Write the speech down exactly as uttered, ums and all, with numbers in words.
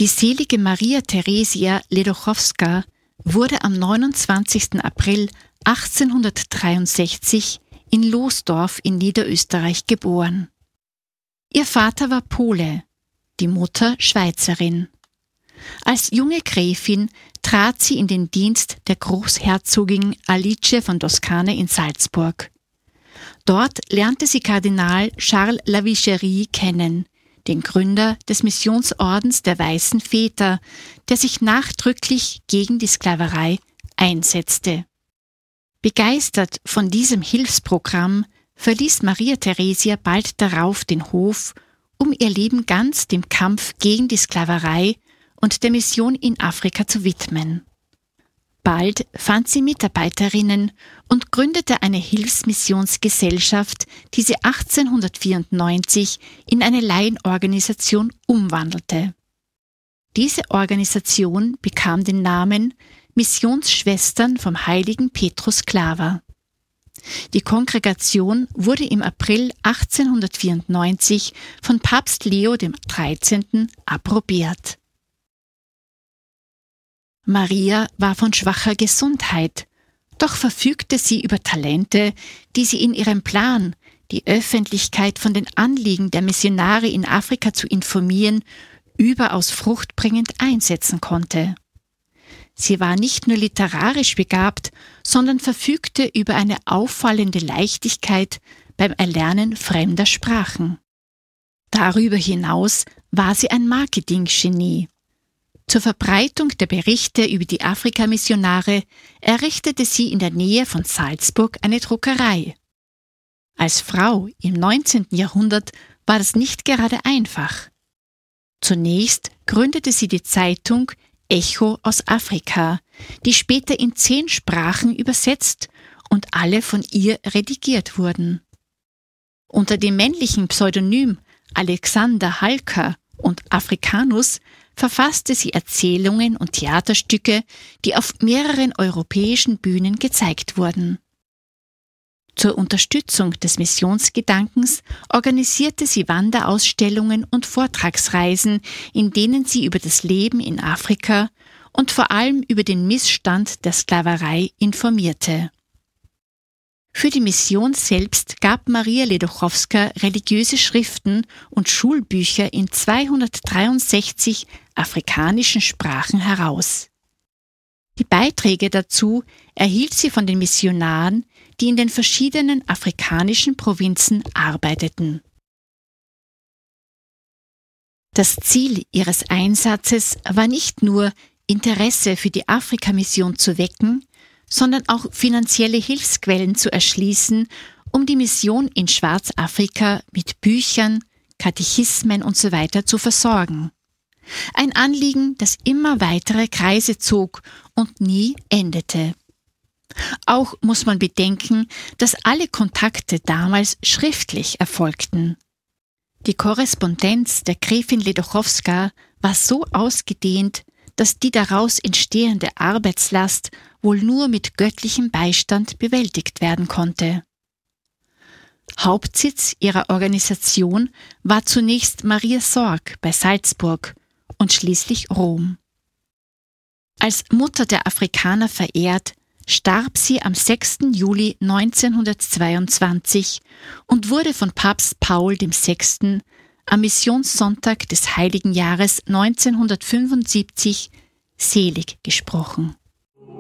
Die selige Maria Theresia Ledochowska wurde am neunundzwanzigsten April achtzehnhundertdreiundsechzig in Losdorf in Niederösterreich geboren. Ihr Vater war Pole, die Mutter Schweizerin. Als junge Gräfin trat sie in den Dienst der Großherzogin Alice von Toskana in Salzburg. Dort lernte sie Kardinal Charles Lavigerie kennen, den Gründer des Missionsordens der Weißen Väter, der sich nachdrücklich gegen die Sklaverei einsetzte. Begeistert von diesem Hilfsprogramm verließ Maria Theresia bald darauf den Hof, um ihr Leben ganz dem Kampf gegen die Sklaverei und der Mission in Afrika zu widmen. Bald fand sie Mitarbeiterinnen und gründete eine Hilfsmissionsgesellschaft, die sie achtzehnhundertvierundneunzig in eine Laienorganisation umwandelte. Diese Organisation bekam den Namen Missionsschwestern vom heiligen Petrus Claver. Die Kongregation wurde im April achtzehnhundertvierundneunzig von Papst Leo der dreizehnte approbiert. Maria war von schwacher Gesundheit, doch verfügte sie über Talente, die sie in ihrem Plan, die Öffentlichkeit von den Anliegen der Missionare in Afrika zu informieren, überaus fruchtbringend einsetzen konnte. Sie war nicht nur literarisch begabt, sondern verfügte über eine auffallende Leichtigkeit beim Erlernen fremder Sprachen. Darüber hinaus war sie ein Marketinggenie. Zur Verbreitung der Berichte über die Afrikamissionare errichtete sie in der Nähe von Salzburg eine Druckerei. Als Frau im neunzehnten Jahrhundert war das nicht gerade einfach. Zunächst gründete sie die Zeitung Echo aus Afrika, die später in zehn Sprachen übersetzt und alle von ihr redigiert wurden. Unter dem männlichen Pseudonym Alexander Halker und Africanus verfasste sie Erzählungen und Theaterstücke, die auf mehreren europäischen Bühnen gezeigt wurden. Zur Unterstützung des Missionsgedankens organisierte sie Wanderausstellungen und Vortragsreisen, in denen sie über das Leben in Afrika und vor allem über den Missstand der Sklaverei informierte. Für die Mission selbst gab Maria Ledochowska religiöse Schriften und Schulbücher in zweihundertdreiundsechzig afrikanischen Sprachen heraus. Die Beiträge dazu erhielt sie von den Missionaren, die in den verschiedenen afrikanischen Provinzen arbeiteten. Das Ziel ihres Einsatzes war nicht nur, Interesse für die Afrikamission zu wecken, sondern auch finanzielle Hilfsquellen zu erschließen, um die Mission in Schwarzafrika mit Büchern, Katechismen usw. zu versorgen. Ein Anliegen, das immer weitere Kreise zog und nie endete. Auch muss man bedenken, dass alle Kontakte damals schriftlich erfolgten. Die Korrespondenz der Gräfin Ledochowska war so ausgedehnt, dass die daraus entstehende Arbeitslast wohl nur mit göttlichem Beistand bewältigt werden konnte. Hauptsitz ihrer Organisation war zunächst Maria Sorg bei Salzburg und schließlich Rom. Als Mutter der Afrikaner verehrt, starb sie am sechsten Juli neunzehnhundertzweiundzwanzig und wurde von Papst Paul der Sechste am Missionssonntag des Heiligen Jahres neunzehnhundertfünfundsiebzig selig gesprochen.